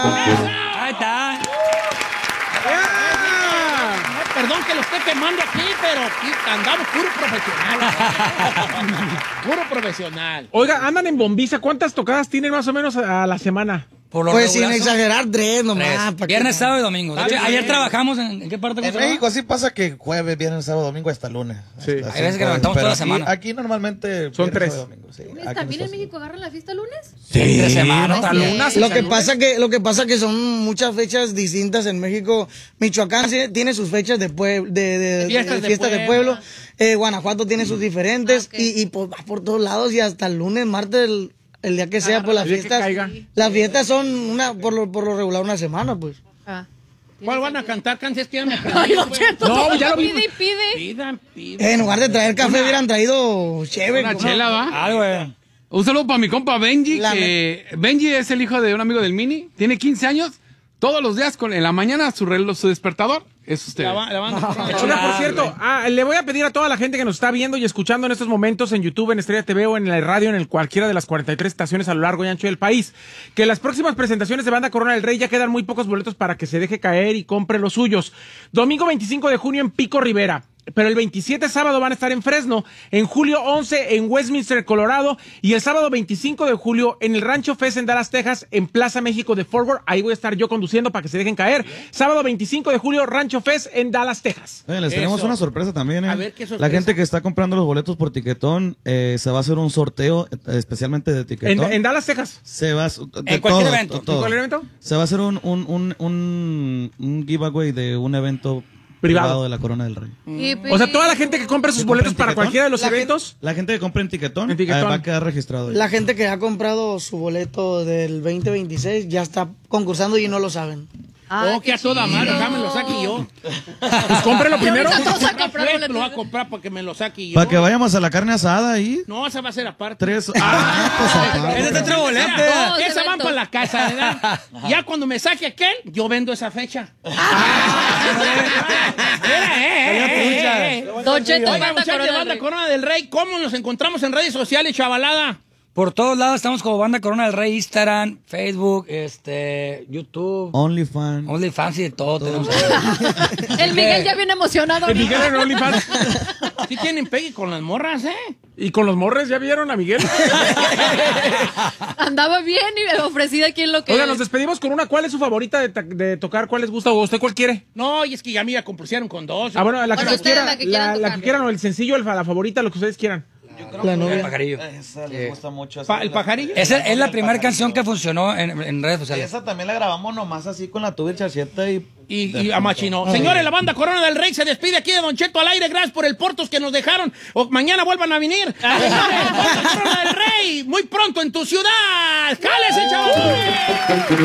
Ahí está. Perdón que lo esté quemando aquí, pero aquí andamos puro profesional. Puro profesional. Oiga, andan en Bombiza. ¿Cuántas tocadas tienen más o menos a la semana? Por lo Pues sin regular, exagerar, 3 nomás. Viernes, sábado y domingo. De hecho, ayer trabajamos en qué parte? En México así pasa que jueves, viernes, sábado, domingo hasta lunes. Sí. Hasta Hay veces que levantamos toda la semana. Aquí normalmente son viernes, 3. sábado, domingo, sí. Oye, Aquí ¿también no en se México agarran la fiesta lunes? Sí, Entre semana, hasta también. lunas. Lo que pasa que son muchas fechas distintas en México. Michoacán tiene sus fechas de Fiestas de fiestas de pueblo. pueblo. Guanajuato tiene sus diferentes. Ok. Y pues va por todos lados y hasta el lunes, martes, el día que sea, pues las el día que fiestas. caiga. Las fiestas son por lo regular una semana, pues. Ah. ¿Cuál van a cantar? Canciones que ya me Ay, aprendí, Don güey. Cheto, No, ya lo vi. pide y pide. Pidan. En lugar de traer café, hubieran traído chévere. Una chela, ¿va? Ah, güey. Un saludo para mi compa Benji, La que Benji es el hijo de un amigo del Mini, tiene 15 años, todos los días en la mañana su despertador es usted. La banda. Oiga, por cierto, le voy a pedir a toda la gente que nos está viendo y escuchando en estos momentos en YouTube, en Estrella TV o en la radio, en cualquiera de las 43 estaciones a lo largo y ancho del país, que las próximas presentaciones de Banda Corona del Rey ya quedan muy pocos boletos para que se deje caer y compre los suyos. Domingo 25 de junio en Pico Rivera. Pero el 27 sábado van a estar en Fresno, en julio 11 en Westminster, Colorado, y el sábado 25 de julio en el Rancho Fest en Dallas, Texas, en Plaza México de Fort Worth. Ahí voy a estar yo conduciendo para que se dejen caer. Sábado 25 de julio, Rancho Fest en Dallas, Texas. Les tenemos Eso. una sorpresa también. A ver, ¿qué sorpresa? La gente que está comprando los boletos por Tiquetón, se va a hacer un sorteo especialmente de Tiquetón. En Dallas, Texas. Se va En cualquier evento. todo. ¿En cuál evento? Se va a hacer un giveaway de un evento Privado de la Corona del Rey. O sea, toda la gente que compre sus ¿Que boletos compren para Tiquetón? cualquiera de los eventos. La gente que compre en Tiquetón, En Tiquetón. va a quedar registrado ahí. La gente que ha comprado su boleto del 2026 ya está concursando y no lo saben. Oh, que a toda madre, acá me lo saque yo. Pues cómprelo primero. ahorita todos a comprar Pues, boletos. lo voy a comprar para que me lo saque yo. Para que vayamos a la carne asada ahí. No, esa va a ser aparte. 3. Pues aparte. Ese es otro boleto. Todos Esa van eventos. para la casa, ¿verdad? Ya cuando me saque aquel, yo vendo esa fecha. Don Cheto, Oiga, Banda muchachos de Corona del Banda Rey. Corona del Rey, ¿cómo nos encontramos en redes sociales, chavalada? Por todos lados estamos como Banda Corona del Rey, Instagram, Facebook, YouTube, OnlyFans y de todo. Tenemos ahí. El Miguel ya viene emocionado. El Miguel en OnlyFans. Sí tienen pegue con las morras, ¿eh? Y con los morres, ¿ya vieron a Miguel? Andaba bien y ofrecida aquí en lo que... Oiga, nos despedimos con una. ¿Cuál es su favorita de tocar? ¿Cuál les gusta? ¿O usted cuál quiere? No, y es que ya me compusieron con dos. Ah, bueno, la que Bueno, ustedes ustedes quieran. la que quieran La tocar. que quieran o el sencillo, la favorita, lo que ustedes quieran. La El novia. pajarillo. Esa les gusta mucho. ¿El pajarillo? Esa es la primera canción que funcionó en redes sociales. Esa también la grabamos nomás así con la tuba y chacheta Y a Machino. Señores, la Banda Corona del Rey se despide aquí de Don Cheto al aire. Gracias por el portos que nos dejaron. Mañana vuelvan a venir. Señores, Banda Corona del Rey, muy pronto en tu ciudad. ¡Cálese, chavos!